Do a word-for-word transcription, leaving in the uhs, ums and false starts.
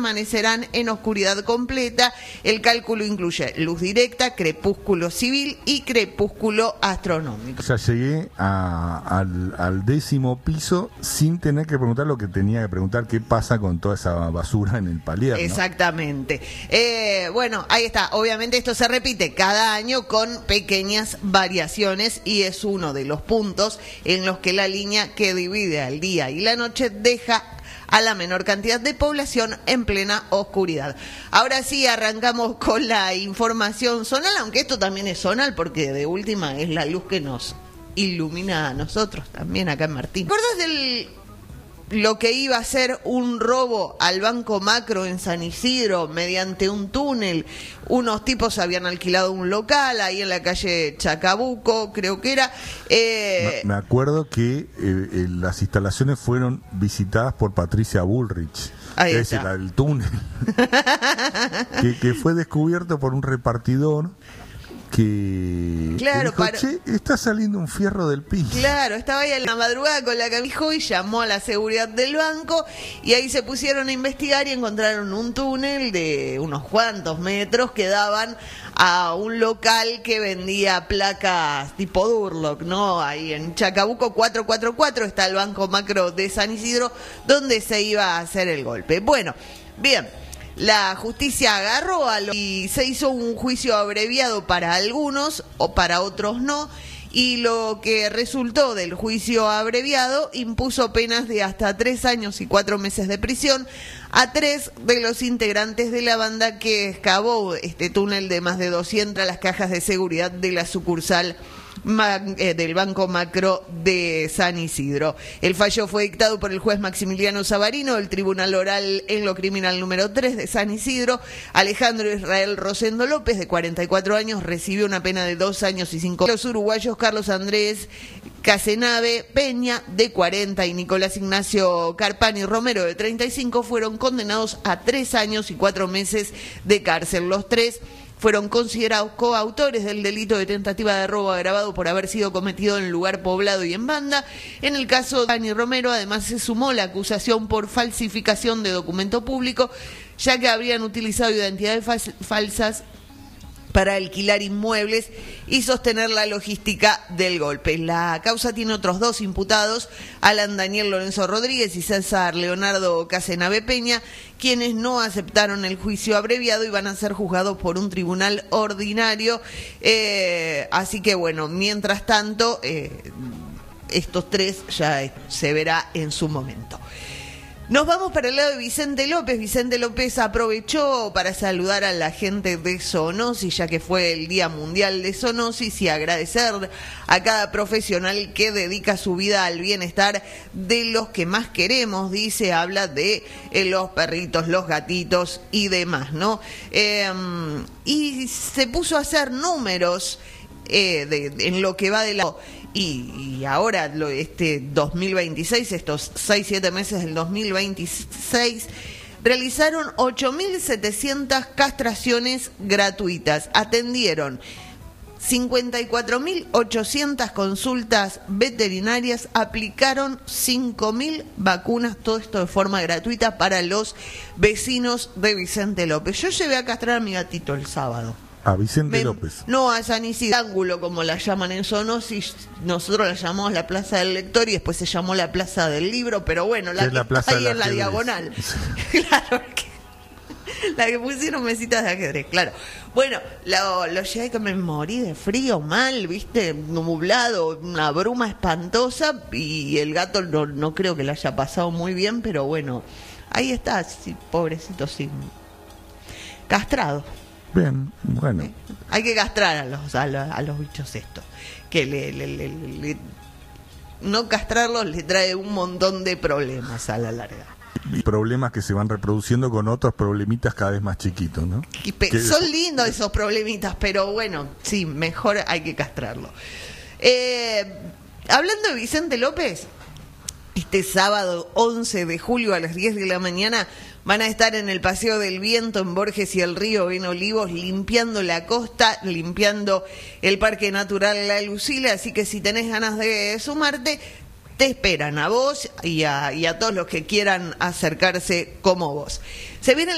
permanecerán en oscuridad completa. El cálculo incluye luz directa, crepúsculo civil y crepúsculo astronómico. O sea, llegué a, al, al décimo piso sin tener que preguntar lo que tenía que preguntar, qué pasa con toda esa basura en el palier, ¿no? Exactamente. Eh, bueno, ahí está. Obviamente esto se repite cada año con pequeñas variaciones y es uno de los puntos en los que la línea que divide al día y la noche deja a la menor cantidad de población en plena oscuridad. Ahora sí, arrancamos con la información zonal, aunque esto también es zonal, porque de última es la luz que nos ilumina a nosotros también acá en Martín. ¿Te acuerdas del lo que iba a ser un robo al Banco Macro en San Isidro mediante un túnel? Unos tipos habían alquilado un local ahí en la calle Chacabuco, creo que era. Eh... Me acuerdo que eh, eh, las instalaciones fueron visitadas por Patricia Bullrich. Ahí es está. decir, el túnel. que, que fue descubierto por un repartidor que, claro, que dijo, para... che, está saliendo un fierro del piso. Claro, estaba ahí en la madrugada con la camijo y llamó a la seguridad del banco y ahí se pusieron a investigar y encontraron un túnel de unos cuantos metros que daban a un local que vendía placas tipo Durlock, ¿no? Ahí en Chacabuco cuatrocientos cuarenta y cuatro está el Banco Macro de San Isidro, donde se iba a hacer el golpe. Bueno, bien. La justicia agarró a lo y se hizo un juicio abreviado para algunos o para otros no, y lo que resultó del juicio abreviado impuso penas de hasta tres años y cuatro meses de prisión a tres de los integrantes de la banda que excavó este túnel de más de doscientas las cajas de seguridad de la sucursal del Banco Macro de San Isidro. El fallo fue dictado por el juez Maximiliano Savarino del Tribunal Oral en lo Criminal número tres de San Isidro. Alejandro Israel Rosendo López, de cuarenta y cuatro años, recibió una pena de dos años y cinco. Los uruguayos Carlos Andrés Casenave Peña, de cuarenta, y Nicolás Ignacio Carpani Romero, de treinta y cinco, fueron condenados a tres años y cuatro meses de cárcel. Los tres fueron considerados coautores del delito de tentativa de robo agravado por haber sido cometido en lugar poblado y en banda. En el caso de Dani Romero, además, se sumó la acusación por falsificación de documento público, ya que habrían utilizado identidades falsas para alquilar inmuebles y sostener la logística del golpe. La causa tiene otros dos imputados, Alan Daniel Lorenzo Rodríguez y César Leonardo Casenave Peña, quienes no aceptaron el juicio abreviado y van a ser juzgados por un tribunal ordinario. Eh, así que bueno, mientras tanto, eh, estos tres ya se verá en su momento. Nos vamos para el lado de Vicente López. Vicente López aprovechó para saludar a la gente de Zoonosis, ya que fue el Día Mundial de Zoonosis, y agradecer a cada profesional que dedica su vida al bienestar de los que más queremos. Dice, habla de eh, los perritos, los gatitos y demás, ¿no? Eh, y se puso a hacer números eh, de, de, en lo que va de la... Y, y ahora, lo, este dos mil veintiséis, estos seis siete meses del dos mil veintiséis, realizaron ocho mil setecientas castraciones gratuitas, atendieron cincuenta y cuatro mil ochocientas consultas veterinarias, aplicaron cinco mil vacunas, todo esto de forma gratuita para los vecinos de Vicente López. Yo llevé a castrar a mi gatito el sábado. A Vicente Me, López. No, a San Isidro, Ángulo, como la llaman en Zoonosis. Nosotros la llamamos la Plaza del Lector y después se llamó la Plaza del Libro, pero bueno, la que la está ahí en la ajedrez. diagonal. Claro, que, la que pusieron mesitas de ajedrez, claro. Bueno, lo, lo llevé que me morí de frío, mal, viste, nublado, una bruma espantosa, y el gato no, no creo que lo haya pasado muy bien, pero bueno, ahí está, sí, pobrecito, sí, castrado. Bien, bueno. ¿Eh? Hay que castrar a los, a los, a los bichos estos. Que le, le, le, le, no castrarlos le trae un montón de problemas a la larga. Y problemas que se van reproduciendo con otros problemitas cada vez más chiquitos, ¿no? Y pe- son lindos esos problemitas, pero bueno, sí, mejor hay que castrarlo. Eh, hablando de Vicente López, este sábado once de julio a las diez de la mañana van a estar en el Paseo del Viento en Borges y el Río en Olivos, limpiando la costa, limpiando el Parque Natural La Lucila, así que si tenés ganas de sumarte, te esperan a vos y a, y a todos los que quieran acercarse como vos. Se viene